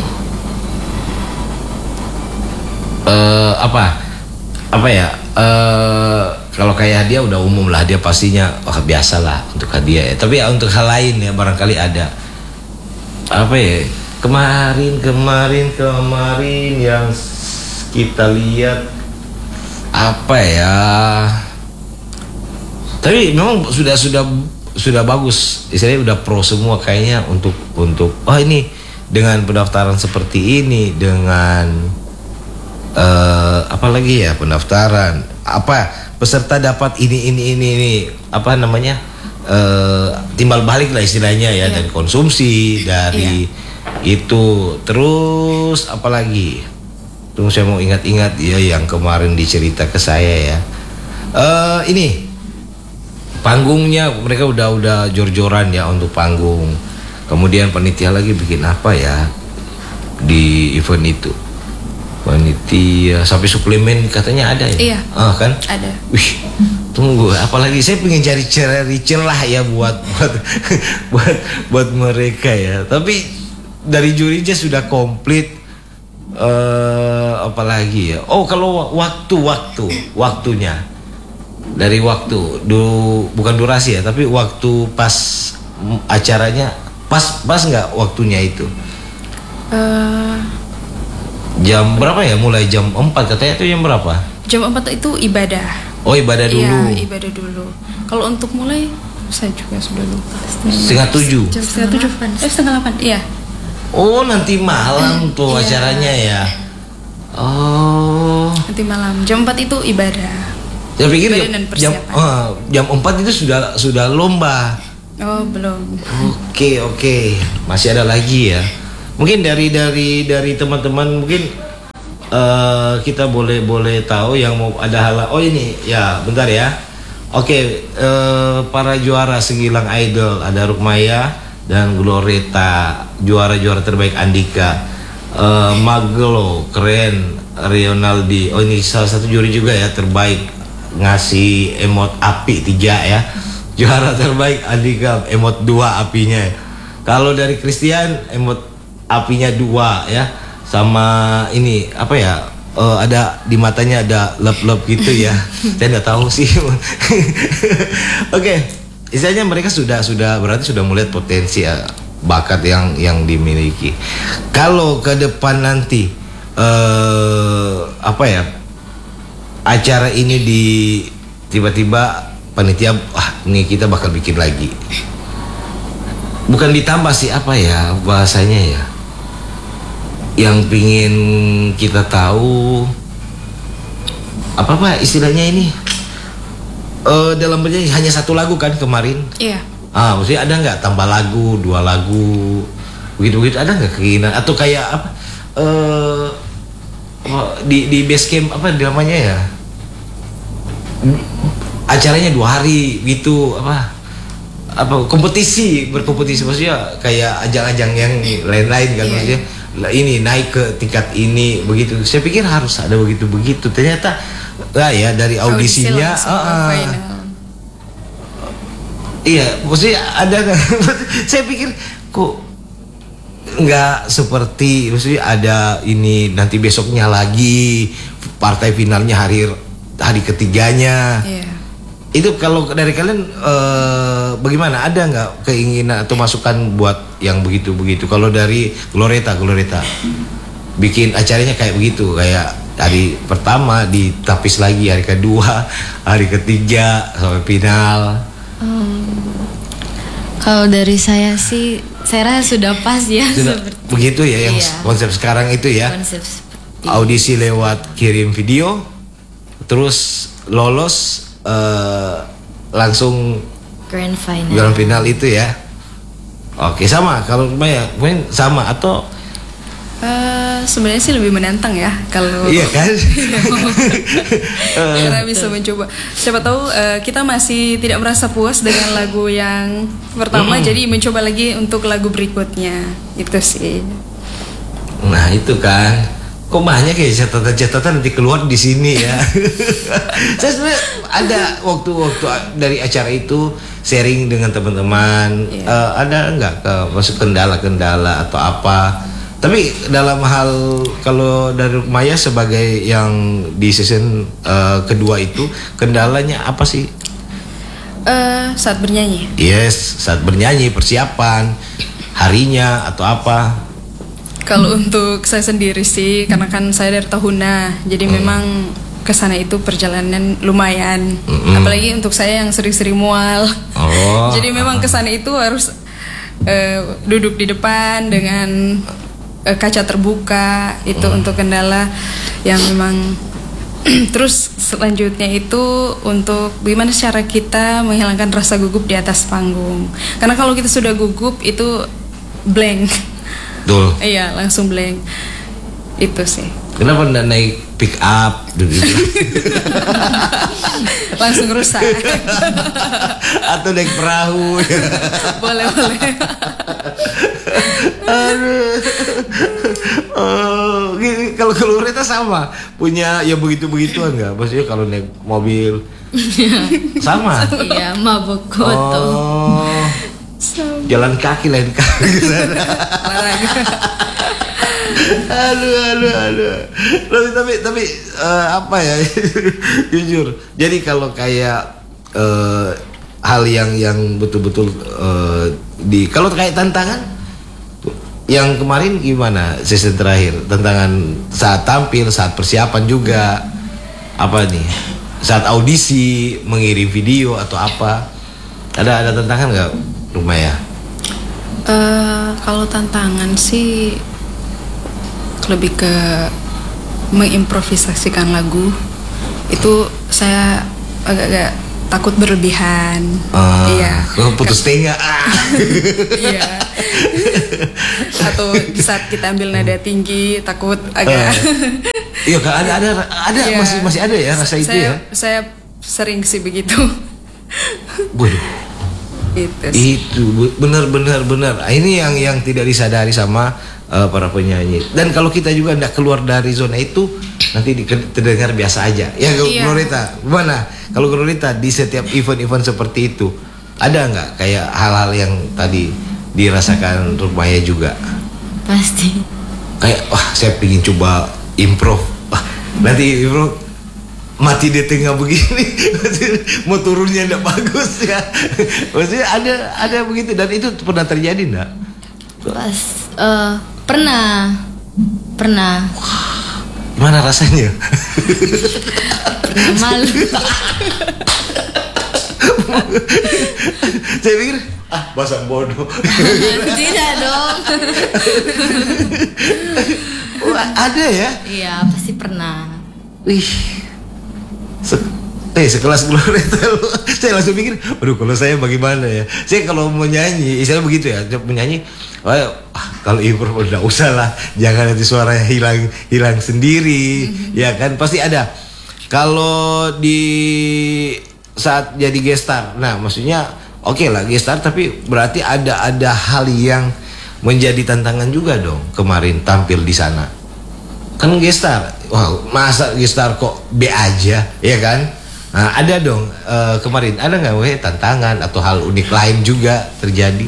S1: Uh, apa? Apa ya? Uh, kalau kayak hadiah udah umum lah, dia pastinya oh, biasa lah untuk hadiah ya. Tapi ya untuk hal lain ya barangkali ada. Apa ya? Kemarin kemarin kemarin yang kita lihat apa ya? Tapi memang sudah sudah sudah bagus. Istilahnya udah pro semua kayaknya untuk untuk oh ini dengan pendaftaran seperti ini, dengan Uh, apa lagi ya pendaftaran apa peserta dapat ini ini ini ini apa namanya uh, timbal balik lah istilahnya ya, yeah. Dan konsumsi dari yeah. itu terus apa lagi tunggu saya mau ingat-ingat ya yang kemarin dicerita ke saya ya uh, ini panggungnya mereka udah udah jor-joran ya untuk panggung, kemudian panitia lagi bikin apa ya di event itu. Panitia sampai suplemen katanya ada ya?
S3: Iya.
S1: Ah kan?
S3: Ada.
S1: Wih, tunggu, apalagi saya pengen cari cari celah ya buat buat buat buat mereka ya. Tapi dari jurinya sudah komplit. Uh, apalagi ya? Oh kalau waktu-waktu, waktunya dari waktu, du, bukan durasi ya, tapi waktu pas acaranya pas pas nggak waktunya itu?
S3: Uh,
S1: Jam berapa ya? Mulai jam empat katanya itu jam berapa?
S3: Jam empat itu ibadah.
S1: Oh ibadah dulu.
S3: Iya, ibadah dulu. Kalau untuk mulai saya juga sudah lupa.
S1: Setengah tujuh.
S3: Jam setengah tujuh. Eh setengah delapan. Iya.
S1: Oh nanti malam tuh
S3: Iya.
S1: acaranya ya. Oh.
S3: Nanti malam jam empat itu ibadah.
S1: Saya pikir
S3: Ibadah
S1: jam,
S3: dan
S1: jam,
S3: persiapan.
S1: oh, jam empat itu sudah sudah lomba.
S3: Oh belum.
S1: Oke oke, masih ada lagi ya. Mungkin dari dari dari teman-teman mungkin eh, kita boleh boleh tahu yang mau ada hal. Oh ini ya, bentar ya. Oke, eh, para juara Senggilang Idol ada Rukmaya dan Gloreta, juara-juara terbaik Andika, eh, Magelo keren, Rionaldi. Oh ini salah satu juri juga ya terbaik, ngasih emot api tiga ya. Juara terbaik Andika emot dua apinya. Kalau dari Christian emot apinya dua ya. Sama ini apa ya? Uh, ada di matanya ada lep-lep gitu ya. Saya nggak tahu sih. Oke, okay. Istilahnya mereka sudah sudah berarti sudah melihat potensi ya, bakat yang yang dimiliki. Kalau ke depan nanti uh, apa ya? Acara ini di tiba-tiba panitia, wah ini kita bakal bikin lagi. Bukan ditambah sih apa ya bahasanya ya. Yang pingin kita tahu apa pak istilahnya ini uh, dalam bernyanyi hanya satu lagu kan kemarin?
S3: Iya.
S1: Ah, maksudnya ada nggak tambah lagu, dua lagu, begitu-begitu ada nggak keinginan atau kayak apa? Uh, di di base camp apa namanya ya? Acaranya dua hari gitu apa? Apa kompetisi berkompetisi maksudnya kayak ajang-ajang yang lain-lain kan yeah. Maksudnya ini naik ke tingkat ini begitu. Saya pikir harus ada begitu-begitu. Ternyata lah ya dari audisinya
S3: Audisi
S1: uh, uh, iya, maksudnya ada. Saya pikir kok nggak seperti maksudnya ada ini nanti besoknya lagi partai finalnya hari hari ketiganya. Yeah. Itu kalau dari kalian eh, bagaimana? Ada nggak keinginan atau masukan buat yang begitu-begitu? Kalau dari Gloreta, Gloreta bikin acaranya kayak begitu, kayak hari pertama ditapis lagi, hari kedua, hari ketiga sampai final.
S2: Um, kalau dari saya sih, saya rasa sudah pas ya.
S1: Sudah,
S2: seperti,
S1: begitu ya yang
S2: iya.
S1: Konsep sekarang itu ya.
S2: Konsep seperti
S1: audisi lewat kirim video, terus lolos. Uh, langsung
S2: grand final.
S1: grand final itu ya. Oke, sama kalau Maya mungkin sama atau
S3: uh, sebenarnya sih lebih menantang ya kalau
S1: iya kan.
S3: Karena bisa mencoba. Siapa tahu uh, kita masih tidak merasa puas dengan lagu yang pertama, mm. jadi mencoba lagi untuk lagu berikutnya. Itu sih.
S1: Nah, itu kan. Kok banyak ya catatan-catatan nanti keluar di sini ya. Saya sebenarnya ada waktu-waktu dari acara itu sharing dengan teman-teman. Yeah. Uh, ada nggak ke masuk kendala-kendala atau apa? Tapi dalam hal kalau dari Maya sebagai yang di season uh, kedua itu kendalanya apa sih?
S3: Uh, saat bernyanyi.
S1: Yes, saat bernyanyi persiapan harinya atau apa?
S3: Kalau untuk saya sendiri sih, karena kan saya dari Tahuna, jadi hmm. memang kesana itu perjalanan lumayan. Hmm. Apalagi untuk saya yang sering-sering mual. Oh. Jadi memang kesana itu harus uh, duduk di depan dengan uh, kaca terbuka. Itu hmm. untuk kendala yang memang. Terus selanjutnya itu untuk gimana cara kita menghilangkan rasa gugup di atas panggung. Karena kalau kita sudah gugup itu blank.
S1: Betul.
S3: Iya, langsung blank. Itu sih.
S1: Kenapa enggak naik pick up dulu?
S3: Langsung rusak.
S1: Atau naik perahu.
S3: Boleh, boleh.
S1: Aduh. Oh, gini, kalau Gloreta sama punya ya begitu-begituan nggak? Maksudnya kalau naik mobil sama?
S2: Iya, mabok foto.
S1: Oh. Jalan kaki lain kaki. aduh aduh aduh. Tapi tapi tapi uh, apa ya? Jujur. Jadi kalau kayak uh, hal yang yang betul-betul uh, di kalau kayak tantangan yang kemarin gimana season terakhir? Tantangan saat tampil, saat persiapan juga apa nih? Saat audisi, mengirim video atau apa? Ada ada tantangan nggak Rumaya?
S3: Uh, kalau tantangan sih lebih ke mengimprovisasikan lagu. Itu saya agak-agak takut berlebihan.
S1: Uh,
S3: iya.
S1: Putus tengah. Ah.
S3: Iya. Atau di saat kita ambil nada tinggi takut agak.
S1: Iya, uh, ada ada ada yeah. masih masih ada ya rasa itu
S3: saya,
S1: ya.
S3: Saya sering sih begitu.
S1: Waduh.
S3: Itu.
S1: Itu benar-benar benar. Ini yang yang tidak disadari sama uh, para penyanyi. Dan kalau kita juga tidak keluar dari zona itu, nanti terdengar biasa aja. Ya,
S3: iya.
S1: Glorita, gimana? Kalau Glorita di setiap event-event seperti itu, ada nggak kayak hal-hal yang tadi dirasakan Rumaya juga?
S2: Pasti.
S1: Kayak wah saya ingin coba improv. Wah, nanti improv mati di tengah begini, mau turunnya tidak bagus ya. Maksudnya ada ada begitu dan itu pernah terjadi enggak?
S2: Pas uh, pernah pernah.
S1: Wah, gimana rasanya?
S2: Pernah malu.
S1: Saya pikir ah basang bodoh.
S2: Tidak dong.
S1: Wah, ada ya?
S2: Iya pasti pernah.
S1: Wih, Se eh sekelas Glorita, saya langsung pikir, aduh kalau saya bagaimana ya? Saya kalau mau nyanyi, istilah begitu ya, menyanyi, ah, kalau improv udah usah lah, jangan nanti suaranya hilang hilang sendiri, mm-hmm. ya kan pasti ada. Kalau di saat jadi gestar, nah maksudnya oke okay lah gestar, tapi berarti ada ada hal yang menjadi tantangan juga dong kemarin tampil di sana. Kan gestar, wah masa gestar kok B aja, ya kan? Nah ada dong uh, kemarin ada nggak weh tantangan atau hal unik lain juga terjadi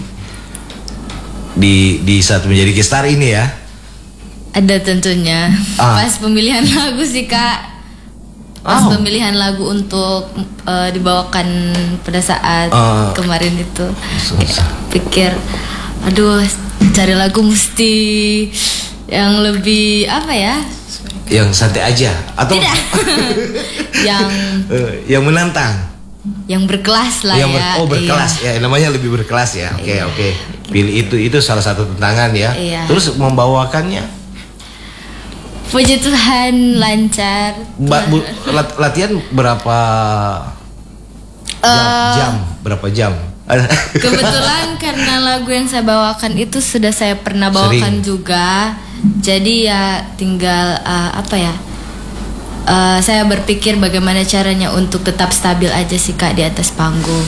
S1: di di saat menjadi gestar ini ya?
S2: Ada tentunya. Ah. Pas pemilihan lagu sih kak. Pas oh. pemilihan lagu untuk uh, dibawakan pada saat uh. kemarin itu, kayak pikir, aduh cari lagu mesti yang lebih apa ya?
S1: Yang santai aja atau
S2: tidak? yang
S1: uh, yang menantang,
S2: yang berkelas lah
S1: yang ber,
S2: ya.
S1: Oh berkelas iya. Ya namanya lebih berkelas ya. Oke okay,
S2: iya.
S1: oke. Okay. Pilih itu itu salah satu tantangan ya.
S2: Iya.
S1: Terus membawakannya?
S2: Puji Tuhan lancar.
S1: Ba, bu, lat, latihan berapa jam? Uh, jam berapa jam?
S2: Kebetulan karena lagu yang saya bawakan itu sudah saya pernah bawakan Sering. juga. Jadi ya tinggal uh, apa ya? Uh, saya berpikir bagaimana caranya untuk tetap stabil aja sih kak di atas panggung.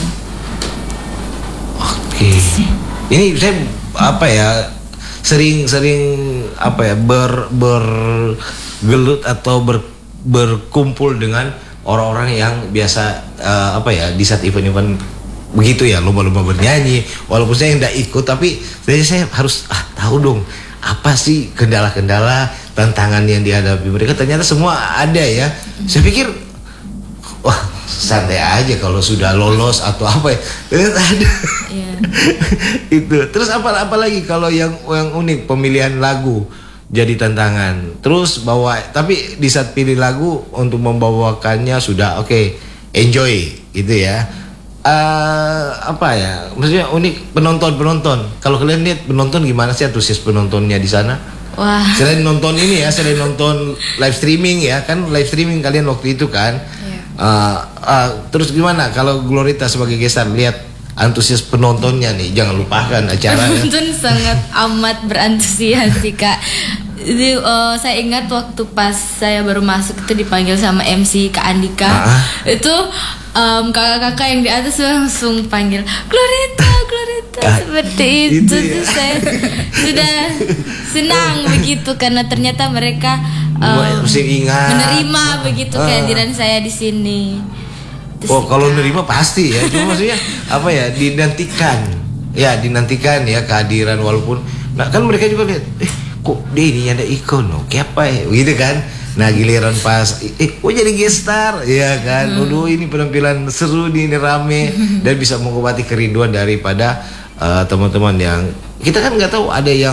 S1: Oke. Okay. Ini saya apa ya? Sering-sering apa ya? Ber bergelut atau ber, berkumpul dengan orang-orang yang biasa uh, apa ya? Di saat event-event begitu ya, lomba-lomba bernyanyi. Walaupun saya tidak ikut, tapi saya, saya harus ah, tahu dong. Apa sih kendala-kendala tantangan yang dihadapi mereka? Ternyata semua ada ya. Saya pikir wah santai aja kalau sudah lolos atau apa ya. Ternyata ada. Yeah. Itu. Terus apa apa lagi kalau yang yang unik pemilihan lagu jadi tantangan. Terus bawa tapi di saat pilih lagu untuk membawakannya sudah oke, okay, enjoy gitu ya. Uh, apa ya, maksudnya unik penonton-penonton. Kalau kalian lihat penonton gimana sih antusias penontonnya di sana?
S2: Wah.
S1: Selain nonton ini ya, selain nonton live streaming ya, kan live streaming kalian waktu itu kan. Yeah. Uh, uh, terus gimana kalau Glorita sebagai gestar lihat antusias penontonnya nih? Jangan lupakan acaranya.
S2: Penonton sangat amat berantusias sih kak. Jadi, uh, saya ingat waktu pas saya baru masuk itu dipanggil sama M C Kak Andika. Uh-huh. Itu um, kakak-kakak yang di atas langsung panggil Glorita, Glorita uh, seperti itu. itu ya? Saya sudah senang begitu karena ternyata mereka um, menerima begitu uh. kehadiran saya di sini. Terus
S1: oh kalau menerima pasti ya, cuma maksudnya apa ya dinantikan, ya dinantikan ya kehadiran walaupun, nah kan mereka juga lihat. Eh, kok dia ini ada ikon loh, kayak apa ya, gitu kan. Nah giliran pas, eh, kok jadi gestar, ya kan. Hmm. Aduh ini penampilan seru nih, ini rame dan bisa mengobati kerinduan daripada uh, teman-teman yang kita kan nggak tahu ada yang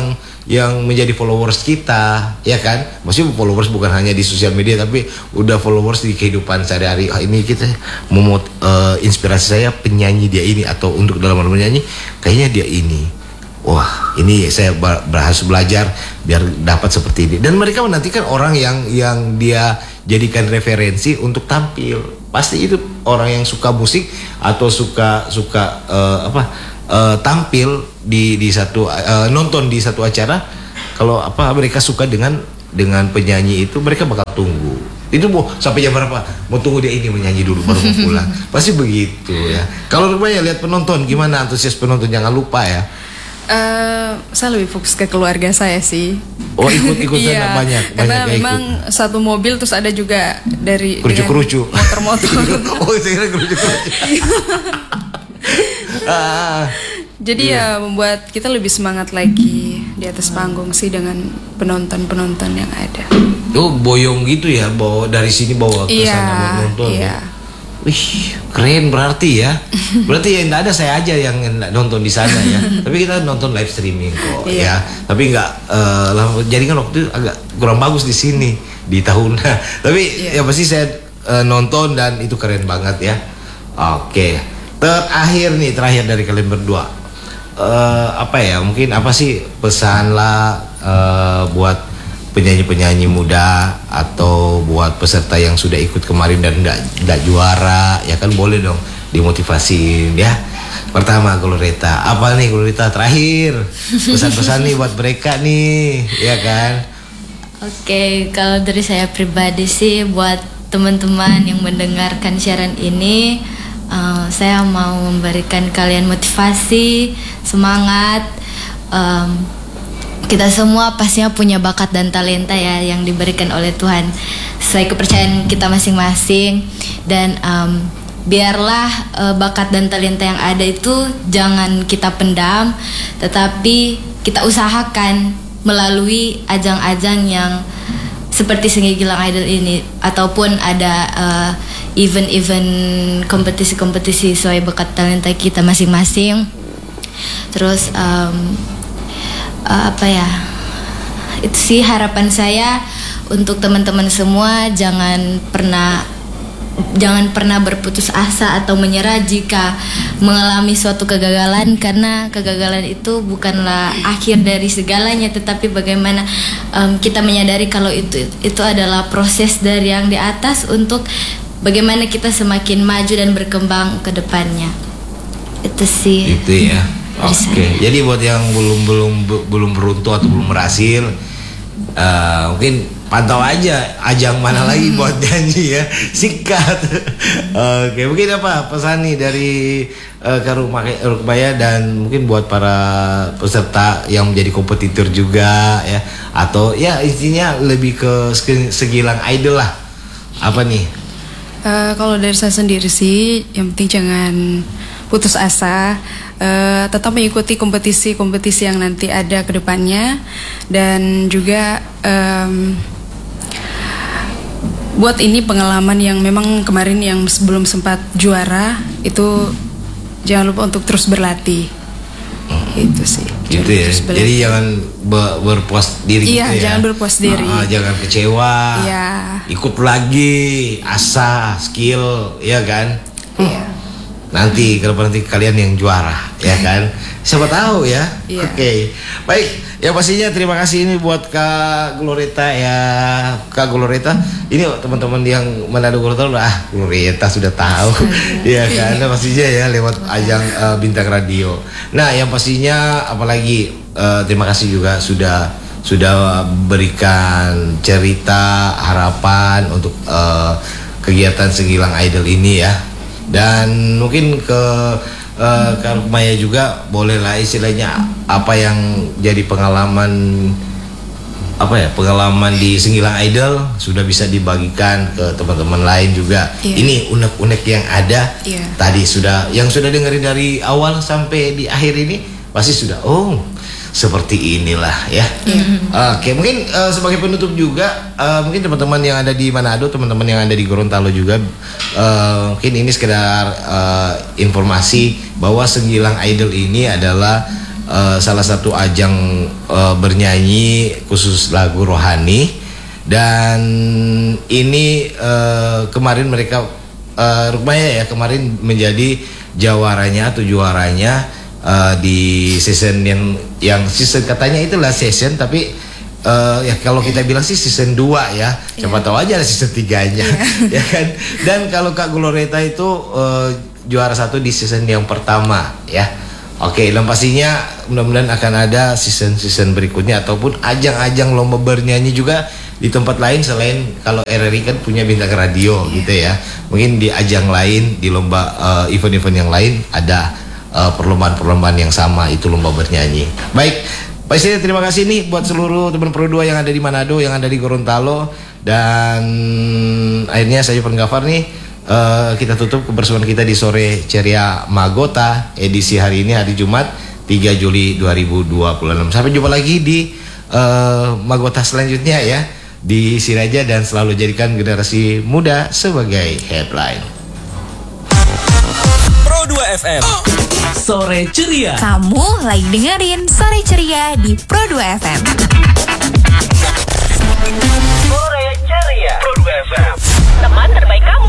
S1: yang menjadi followers kita, ya kan? Maksudnya followers bukan hanya di sosial media, tapi udah followers di kehidupan sehari-hari. Oh, ini kita mau uh, inspirasi saya penyanyi dia ini, atau untuk dalam hal menyanyi kayaknya dia ini. Wah, ini saya harus belajar biar dapat seperti ini. Dan mereka menantikan orang yang yang dia jadikan referensi untuk tampil. Pasti itu orang yang suka musik atau suka suka uh, apa uh, tampil di di satu uh, nonton di satu acara. Kalau apa mereka suka dengan dengan penyanyi itu, mereka bakal tunggu. Itu mau sampai jam berapa? Mau tunggu dia ini menyanyi dulu baru mau pulang. Pasti begitu ya. Kalau rupanya lihat penonton, gimana antusias penonton, jangan lupa ya.
S3: Uh, saya lebih fokus ke keluarga saya sih.
S1: Oh, ikut-ikut
S3: iya,
S1: sana banyak,
S3: karena
S1: banyak
S3: memang
S1: ikut.
S3: Satu mobil terus ada juga dari
S1: kerucu-kerucu,
S3: motor-motor.
S1: Oh, saya kira kerucu-kerucu. ah,
S3: Jadi iya. ya membuat kita lebih semangat lagi di atas panggung sih dengan penonton-penonton yang ada.
S1: Oh, boyong gitu ya, bawa dari sini bawa ke
S3: iya,
S1: sana buat nonton.
S3: Iya.
S1: Ya? Wih, keren berarti ya. Berarti yang tidak ada saya aja yang nonton di sana ya. Tapi kita nonton live streaming kok
S3: iya.
S1: ya. Tapi nggak, uh, jadi kan waktu itu agak kurang bagus di sini di tahun. Tapi iya. ya pasti saya uh, nonton dan itu keren banget ya. Oke, terakhir nih, terakhir dari kalian berdua. Uh, apa ya? Mungkin apa sih pesan lah uh, buat penyanyi-penyanyi muda atau buat peserta yang sudah ikut kemarin dan enggak, enggak juara, ya kan boleh dong dimotivasi ya. Pertama, Glorieta, apa nih Glorieta terakhir pesan-pesan nih buat mereka nih, ya kan?
S2: Oke, kalau dari saya pribadi sih buat teman-teman yang mendengarkan siaran ini, uh, saya mau memberikan kalian motivasi, semangat. Um, Kita semua pastinya punya bakat dan talenta ya yang diberikan oleh Tuhan sesuai kepercayaan kita masing-masing. Dan um, biarlah uh, bakat dan talenta yang ada itu jangan kita pendam, tetapi kita usahakan melalui ajang-ajang yang seperti Senggi Gilang Idol ini, ataupun ada uh, event-event kompetisi-kompetisi sesuai bakat talenta kita masing-masing. Terus um, Uh, apa ya, itu sih harapan saya untuk teman-teman semua. Jangan pernah jangan pernah berputus asa atau menyerah jika mengalami suatu kegagalan, karena kegagalan itu bukanlah akhir dari segalanya, tetapi bagaimana um, kita menyadari kalau itu itu adalah proses dari yang di atas untuk bagaimana kita semakin maju dan berkembang ke depannya. Itu sih.
S1: Itu ya. Oke, okay. Jadi buat yang belum belum belum beruntung atau belum berhasil, uh, mungkin pantau aja ajang mana hmm. lagi buat nyanyi ya, sikat. Oke, okay. Mungkin apa pesan nih dari uh, Kak Rukmaya dan mungkin buat para peserta yang menjadi kompetitor juga ya, atau ya intinya lebih ke Segilang Idol lah. Apa nih?
S3: Uh, kalau dari saya sendiri sih, yang penting jangan putus asa. Uh, tetap mengikuti kompetisi-kompetisi yang nanti ada ke depannya, dan juga um, buat ini pengalaman yang memang kemarin yang sebelum sempat juara itu jangan lupa untuk terus berlatih. Itu sih.
S1: Gitu ya. Jadi jangan be- berpuas diri.
S3: Iya,
S1: gitu ya.
S3: Jangan berpuas diri.
S1: Nah, jangan kecewa.
S3: Iya.
S1: Ikut lagi, asah, skill, ya kan?
S3: Iya.
S1: Nanti kalau nanti kalian yang juara, ya kan? Siapa tahu ya.
S3: Iya.
S1: Oke, okay. Baik. Ya pastinya terima kasih ini buat Kak Glorieta ya, Kak Glorieta. Ini teman-teman yang Manado Gorontalo, ah Glorieta sudah tahu, ya kan? Pastinya ya lewat ajang uh, Bintang Radio. Nah, yang pastinya apalagi uh, terima kasih juga sudah sudah berikan cerita harapan untuk uh, kegiatan Segilang Idol ini ya. Dan mungkin ke uh, Kak Rukmaya juga bolehlah istilahnya apa yang jadi pengalaman apa ya pengalaman di Segilang Idol sudah bisa dibagikan ke teman-teman lain juga. Yeah. Ini unek-unek yang ada yeah. Tadi sudah yang sudah dengerin dari awal sampai di akhir ini pasti sudah oh seperti inilah ya. Mm-hmm. Oke, mungkin uh, sebagai penutup juga uh, mungkin teman-teman yang ada di Manado, teman-teman yang ada di Gorontalo juga uh, mungkin ini sekedar uh, informasi bahwa Segilang Idol ini adalah uh, salah satu ajang uh, bernyanyi khusus lagu rohani. Dan ini uh, kemarin mereka uh, rupanya ya kemarin menjadi jawaranya atau juaranya uh, di season yang yang season katanya itulah season, tapi uh, ya kalau kita bilang sih season dua ya, siapa yeah. tahu aja ada season tiganya yeah. ya kan. Dan kalau Kak Glorieta itu uh, juara satu di season yang pertama ya. Oke, dan pastinya mudah-mudahan akan ada season-season berikutnya ataupun ajang-ajang lomba bernyanyi juga di tempat lain selain kalau R R I kan punya bintang radio yeah. gitu ya. Mungkin di ajang lain, di lomba uh, event-event yang lain ada uh, perlombaan-perlombaan yang sama, itu lomba bernyanyi. Baik, Pak Istri, terima kasih nih buat seluruh teman Pro dua yang ada di Manado, yang ada di Gorontalo, dan akhirnya saya Ivan Gafar nih. Uh, kita tutup kebersamaan kita di sore ceria Magota edisi hari ini, hari Jumat tiga Juli dua ribu dua puluh enam. Sampai jumpa lagi di uh, Magota selanjutnya ya di Siraja, dan selalu jadikan generasi muda sebagai headline.
S4: Pro dua F M Sore Ceria.
S5: Kamu lagi dengerin Sore Ceria di Pro dua F M.
S4: Sore Ceria Pro dua F M,
S5: teman terbaik kamu.